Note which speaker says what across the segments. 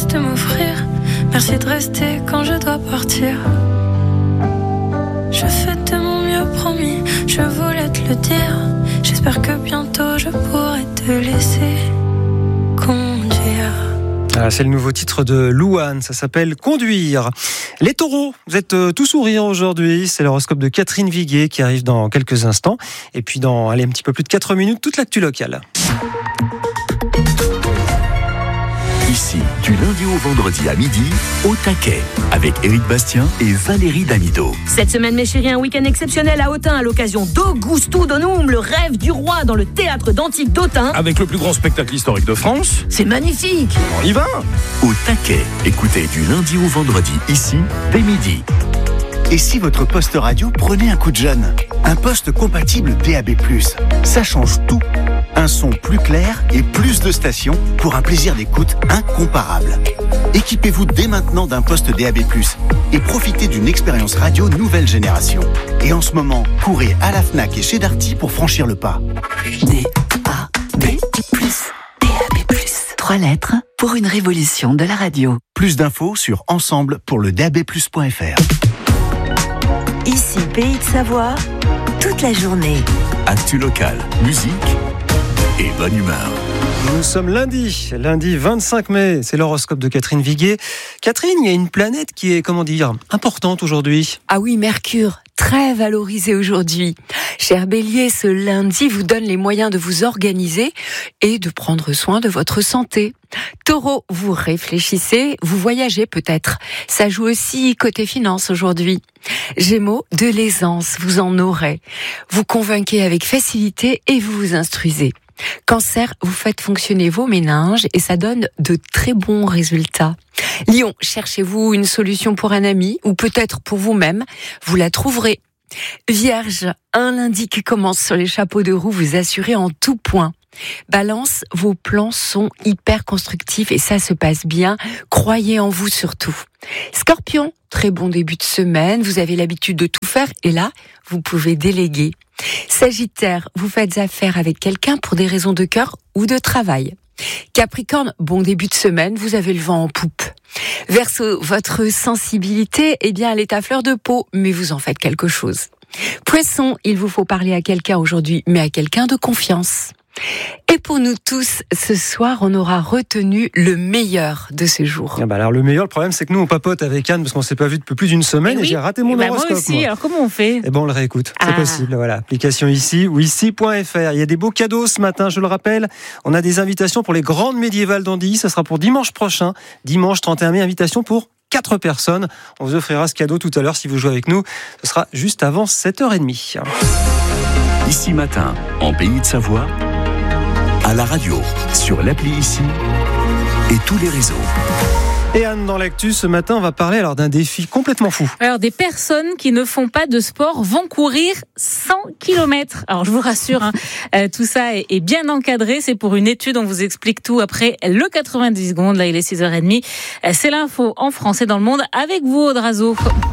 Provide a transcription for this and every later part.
Speaker 1: de m'offrir. Merci de rester quand je dois partir. Je fais de mon mieux, promis, je voulais te le dire. J'espère que bientôt je pourrai te laisser conduire.
Speaker 2: Ah, c'est le nouveau titre de Louane, ça s'appelle Conduire. Les taureaux, vous êtes tout sourire aujourd'hui, c'est l'horoscope de Catherine Viguier qui arrive dans quelques instants. Et puis dans un petit peu plus de 4 minutes, toute l'actu locale.
Speaker 3: Ici, du lundi au vendredi à midi, au taquet, avec Éric Bastien et Valérie Damido.
Speaker 4: Cette semaine, mes chéris, un week-end exceptionnel à Autun à l'occasion d'Augusto Donum, le rêve du roi dans le théâtre d'Antique d'Autun.
Speaker 5: Avec le plus grand spectacle historique de France.
Speaker 4: C'est magnifique.
Speaker 5: On y va.
Speaker 3: Au taquet, écoutez du lundi au vendredi, ici, dès midi.
Speaker 6: Et si votre poste radio prenait un coup de jeune ? Un poste compatible DAB+, ça change tout. Un son plus clair et plus de stations pour un plaisir d'écoute incomparable. Équipez-vous dès maintenant d'un poste DAB+, et profitez d'une expérience radio nouvelle génération. Et en ce moment, courez à la Fnac et chez Darty pour franchir le pas.
Speaker 7: DAB+. 3 lettres pour une révolution de la radio.
Speaker 6: Plus d'infos sur ensemble pour le DABplus.fr.
Speaker 7: Ici, Pays de Savoie, toute la journée.
Speaker 3: Actu locale, musique et bonne humeur.
Speaker 2: Nous sommes lundi 25 mai, c'est l'horoscope de Catherine Viguier. Catherine, il y a une planète qui est, importante aujourd'hui.
Speaker 8: Ah oui, Mercure, très valorisé aujourd'hui. Cher Bélier, ce lundi vous donne les moyens de vous organiser et de prendre soin de votre santé. Taureau, vous réfléchissez, vous voyagez peut-être. Ça joue aussi côté finance aujourd'hui. Gémeaux, de l'aisance, vous en aurez. Vous convainquez avec facilité et vous vous instruisez. Cancer, vous faites fonctionner vos méninges et ça donne de très bons résultats. Lion, cherchez-vous une solution pour un ami ou peut-être pour vous-même, vous la trouverez. Vierge, un lundi qui commence sur les chapeaux de roue, vous assurez en tout point. Balance, vos plans sont hyper constructifs et ça se passe bien, croyez en vous surtout. Scorpion, très bon début de semaine, vous avez l'habitude de tout faire et là, vous pouvez déléguer. Sagittaire, vous faites affaire avec quelqu'un pour des raisons de cœur ou de travail. Capricorne, bon début de semaine, vous avez le vent en poupe. Verseau, votre sensibilité, elle est à fleur de peau, mais vous en faites quelque chose. Poisson, il vous faut parler à quelqu'un aujourd'hui, mais à quelqu'un de confiance. Et pour nous tous, ce soir, on aura retenu le meilleur de ce jour.
Speaker 2: Alors le meilleur, le problème, c'est que nous, on papote avec Anne parce qu'on ne s'est pas vu depuis plus d'une semaine et j'ai raté mon horoscope.
Speaker 9: Moi aussi, alors comment on fait ?
Speaker 2: On le réécoute, c'est possible. Voilà, application ici ou ici.fr. Il y a des beaux cadeaux ce matin, je le rappelle. On a des invitations pour les grandes médiévales d'Andy. Ça sera pour dimanche prochain, dimanche 31 mai, invitation pour 4 personnes. On vous offrira ce cadeau tout à l'heure si vous jouez avec nous. Ce sera juste avant 7h30.
Speaker 3: Ici matin, en Pays de Savoie, à la radio, sur l'appli Ici et tous les réseaux.
Speaker 2: Et Anne, dans l'actu, ce matin, on va parler d'un défi complètement fou.
Speaker 9: Alors, des personnes qui ne font pas de sport vont courir 100 km. Alors, je vous rassure, tout ça est bien encadré. C'est pour une étude, on vous explique tout après le 90 secondes. Là, il est 6h30. C'est l'info en France et dans le monde avec vous, Aude Razo.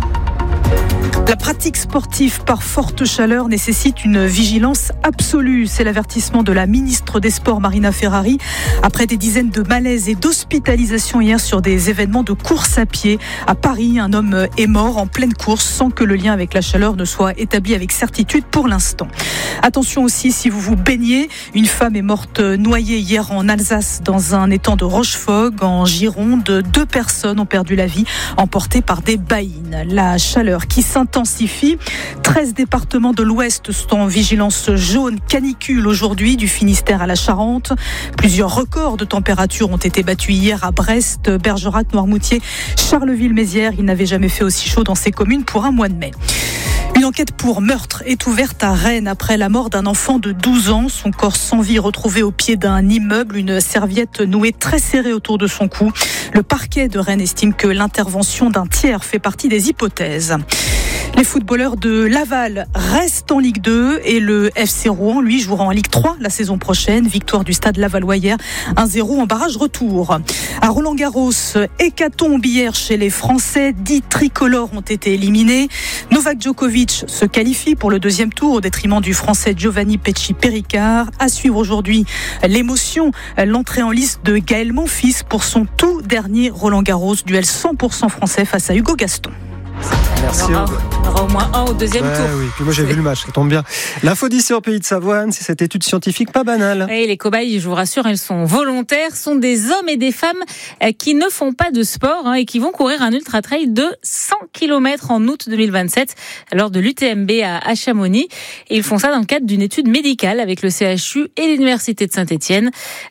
Speaker 10: La pratique sportive par forte chaleur nécessite une vigilance absolue. C'est l'avertissement de la ministre des Sports, Marina Ferrari, après des dizaines de malaises et d'hospitalisations hier sur des événements de course à pied. À Paris, un homme est mort en pleine course sans que le lien avec la chaleur ne soit établi avec certitude pour l'instant. Attention aussi si vous vous baignez. Une femme est morte noyée hier en Alsace dans un étang de Rochefort. En Gironde, 2 personnes ont perdu la vie emportées par des baïnes. La chaleur qui s'intensifie. 13 départements de l'Ouest sont en vigilance jaune canicule aujourd'hui, du Finistère à la Charente. Plusieurs records de température ont été battus hier à Brest, Bergerac, Noirmoutier, Charleville-Mézières. Il n'avait jamais fait aussi chaud dans ces communes pour un mois de mai. Une enquête pour meurtre est ouverte à Rennes après la mort d'un enfant de 12 ans. Son corps sans vie retrouvé au pied d'un immeuble, une serviette nouée très serrée autour de son cou. Le parquet de Rennes estime que l'intervention d'un tiers fait partie des hypothèses. Les footballeurs de Laval restent en Ligue 2 et le FC Rouen, lui, jouera en Ligue 3 la saison prochaine. Victoire du Stade Lavallois hier, 1-0 en barrage retour. À Roland-Garros, hécatombe hier chez les Français. 10 tricolores ont été éliminés. Novak Djokovic se qualifie pour le deuxième tour au détriment du Français Giovanni Pesci-Péricard. À suivre aujourd'hui l'émotion, l'entrée en lice de Gaël Monfils pour son tout dernier dernier Roland-Garros, duel 100% français face à Hugo Gaston.
Speaker 2: Merci.
Speaker 9: On aura au moins un au deuxième tour.
Speaker 2: Oui, puis moi j'ai vu le match, ça tombe bien. L'info d'ici au Pays de Savoie, c'est cette étude scientifique pas banale.
Speaker 9: Et les cobayes, je vous rassure, elles sont volontaires, sont des hommes et des femmes qui ne font pas de sport et qui vont courir un ultra-trail de 100 km en août 2027 lors de l'UTMB à Chamonix. Et ils font ça dans le cadre d'une étude médicale avec le CHU et l'Université de Saint-Étienne.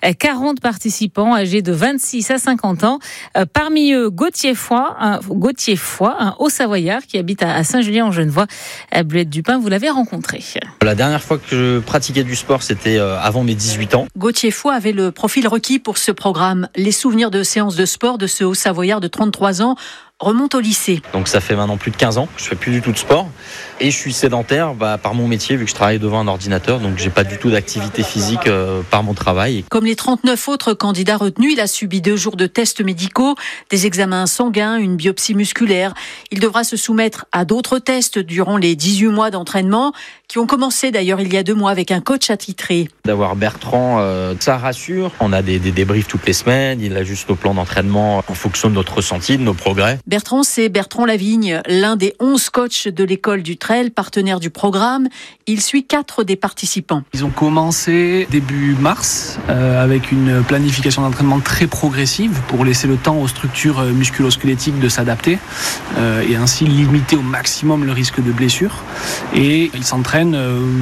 Speaker 9: 40 participants âgés de 26 à 50 ans. Parmi eux, Gauthier Foy, un Haut-Savoyard qui habite à Saint-Julien-en-Genevois. Bleuette Dupin, vous l'avez rencontré.
Speaker 11: La dernière fois que je pratiquais du sport, c'était avant mes 18 ans.
Speaker 12: Gauthier Foy avait le profil requis pour ce programme. Les souvenirs de séances de sport de ce Haut-Savoyard de 33 ans remontent au lycée.
Speaker 11: Donc ça fait maintenant plus de 15 ans que je fais plus du tout de sport. Et je suis sédentaire par mon métier, vu que je travaille devant un ordinateur. Donc j'ai pas du tout d'activité physique par mon travail.
Speaker 12: Comme les 39 autres candidats retenus, il a subi 2 jours de tests médicaux, des examens sanguins, une biopsie musculaire. Il devra se soumettre à d'autres tests durant les 18 mois d'entraînement, qui ont commencé d'ailleurs il y a 2 mois avec un coach attitré.
Speaker 11: D'avoir Bertrand, ça rassure. On a des débriefs toutes les semaines. Il ajuste nos plans d'entraînement en fonction de notre ressenti, de nos progrès.
Speaker 12: Bertrand, c'est Bertrand Lavigne, l'un des 11 coachs de l'école du trail, partenaire du programme. Il suit 4 des participants.
Speaker 13: Ils ont commencé début mars avec une planification d'entraînement très progressive pour laisser le temps aux structures musculo-squelettiques de s'adapter et ainsi limiter au maximum le risque de blessure. Et ils s'entraînent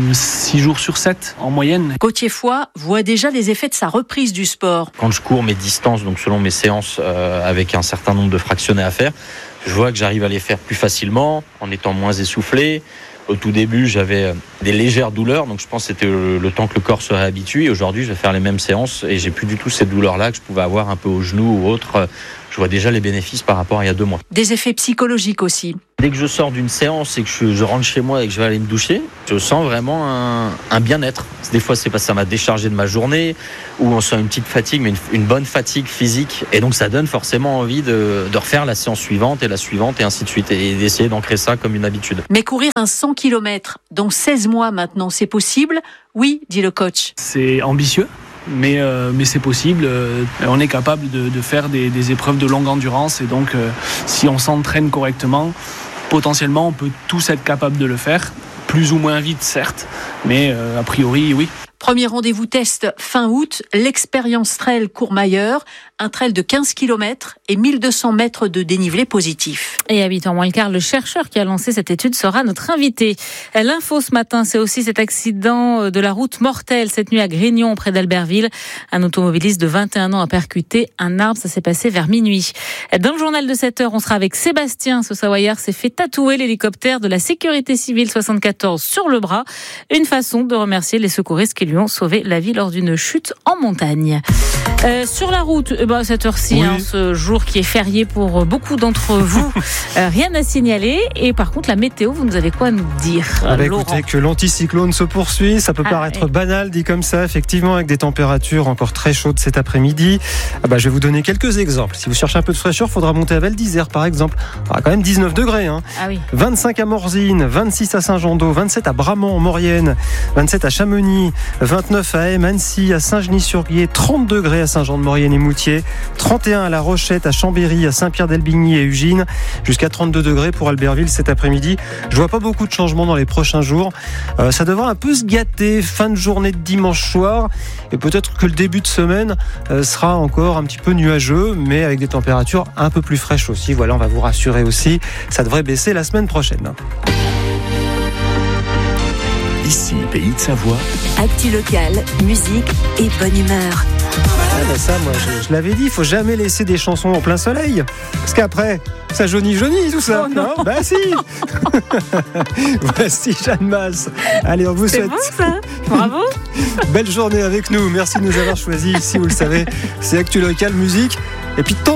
Speaker 13: 6 jours sur 7 en moyenne.
Speaker 12: Gauthier Foy voit déjà les effets de sa reprise du sport.
Speaker 11: Quand je cours mes distances, donc selon mes séances avec un certain nombre de fractionnés à faire, je vois que j'arrive à les faire plus facilement, en étant moins essoufflé. Au tout début, j'avais des légères douleurs, donc je pense que c'était le temps que le corps se réhabitue. Et aujourd'hui, je vais faire les mêmes séances et j'ai plus du tout ces douleurs-là que je pouvais avoir un peu au genou ou autre. Je vois déjà les bénéfices par rapport à il y a 2 mois.
Speaker 12: Des effets psychologiques aussi.
Speaker 11: Dès que je sors d'une séance et que je rentre chez moi et que je vais aller me doucher, je sens vraiment un bien-être. Des fois, c'est parce que ça m'a déchargé de ma journée, ou on sent une petite fatigue, mais une bonne fatigue physique. Et donc, ça donne forcément envie de refaire la séance suivante et la suivante et ainsi de suite, et d'essayer d'ancrer ça comme une habitude.
Speaker 12: Mais courir un 100 km dans 16 mois maintenant, c'est possible ? Oui, dit le coach.
Speaker 13: C'est ambitieux. Mais c'est possible, on est capable de faire des épreuves de longue endurance et donc si on s'entraîne correctement, potentiellement on peut tous être capable de le faire, plus ou moins vite certes, mais a priori oui.
Speaker 12: Premier rendez-vous test fin août, l'expérience trail Courmayeur, un trail de 15 km et 1200 mètres de dénivelé positif.
Speaker 9: Et à 8h moins le quart, le chercheur qui a lancé cette étude sera notre invité. L'info ce matin, c'est aussi cet accident de la route mortel cette nuit à Grignon, près d'Albertville. Un automobiliste de 21 ans a percuté un arbre, ça s'est passé vers minuit. Dans le journal de 7h, on sera avec Sébastien. Ce Savoyard s'est fait tatouer l'hélicoptère de la sécurité civile 74 sur le bras. Une façon de remercier les secouristes qui lui ont sauvé la vie lors d'une chute en montagne. Sur la route, à cette heure-ci, oui. Ce jour qui est férié pour beaucoup d'entre vous, rien à signaler. Et par contre, la météo, vous nous avez quoi à nous dire,
Speaker 2: écoutez, que l'anticyclone se poursuit, ça peut paraître banal dit comme ça, effectivement, avec des températures encore très chaudes cet après-midi. Je vais vous donner quelques exemples. Si vous cherchez un peu de fraîcheur, il faudra monter à Val d'Isère, par exemple. Il y aura quand même 19 degrés.
Speaker 9: Ah oui.
Speaker 2: 25 à Morzine, 26 à Saint-Jean-d'Eau, 27 à Bramant, en Maurienne, 27 à Chamonix, 29 à Aime, Annecy, à Saint-Genis-sur-Guiers, 30 degrés à Saint-Jean-de-Maurienne et Moutier, 31 à La Rochette, à Chambéry, à Saint-Pierre-d'Elbigny et Ugine, jusqu'à 32 degrés pour Albertville cet après-midi. Je vois pas beaucoup de changements dans les prochains jours. Ça devrait un peu se gâter fin de journée de dimanche soir et peut-être que le début de semaine sera encore un petit peu nuageux, mais avec des températures un peu plus fraîches aussi. Voilà, on va vous rassurer aussi. Ça devrait baisser la semaine prochaine.
Speaker 3: Ici, Pays de Savoie.
Speaker 7: Actu locale, musique et bonne humeur.
Speaker 2: Ça, moi, je l'avais dit, il faut jamais laisser des chansons en plein soleil. Parce qu'après, ça jaunit tout ça.
Speaker 9: Oh non.
Speaker 2: Si. Voici Jeanne Masse. Allez, on vous souhaite.
Speaker 9: C'est bon ça. Bravo.
Speaker 2: Belle journée avec nous. Merci de nous avoir choisis. Ici, vous le savez, c'est Actu locale, musique. Et puis